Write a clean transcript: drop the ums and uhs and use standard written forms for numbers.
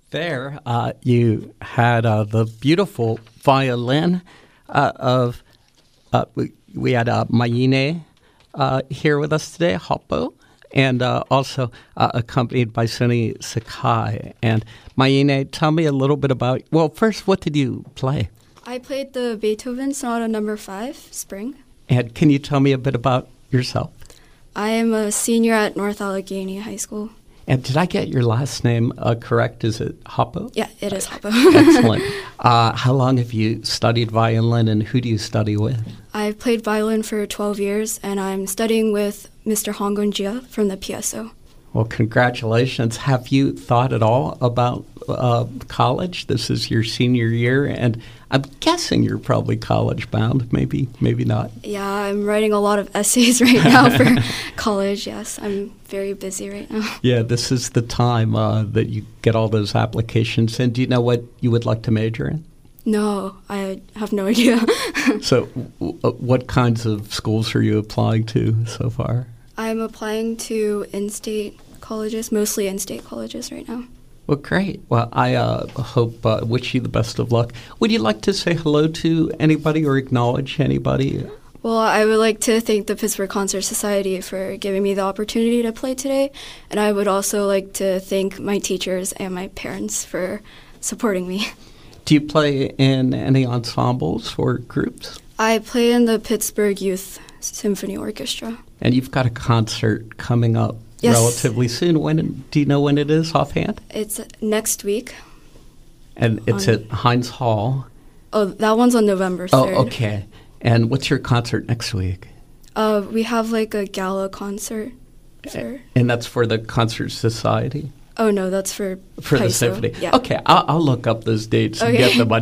There, you had the beautiful violin we had Mayine here with us today, Hoppo, and also accompanied by Sunny Sakai. And Mayine, tell me a little bit about, well, first, what did you play? I played the Beethoven Sonata No. 5, Spring. And can you tell me a bit about yourself? I am a senior at North Allegheny High School. And did I get your last name correct? Is it Hoppo? Yeah, it is Hoppo. Excellent. How long have you studied violin, and who do you study with? I've played violin for 12 years, and I'm studying with Mr. Hongun Jia from the PSO. Well, congratulations. Have you thought at all about college? This is your senior year, and I'm guessing you're probably college-bound. Maybe not. Yeah, I'm writing a lot of essays right now for college, yes. I'm very busy right now. Yeah, this is the time that you get all those applications in. Do you know what you would like to major in? No, I have no idea. So what kinds of schools are you applying to so far? I'm applying to in-state colleges, mostly in-state colleges right now. Well, great. Well, I wish you the best of luck. Would you like to say hello to anybody or acknowledge anybody? Well, I would like to thank the Pittsburgh Concert Society for giving me the opportunity to play today, and I would also like to thank my teachers and my parents for supporting me. Do you play in any ensembles or groups? I play in the Pittsburgh Youth Symphony Orchestra. And you've got a concert coming up Yes. relatively soon. Do you know when it is offhand? It's next week. And it's at Heinz Hall. Oh, that one's on November 3rd. Oh, okay. And what's your concert next week? We have like a gala concert. And that's for the Concert Society? Oh, no, that's for the PSO. symphony. Yeah. Okay, I'll look up those dates and Okay. get them.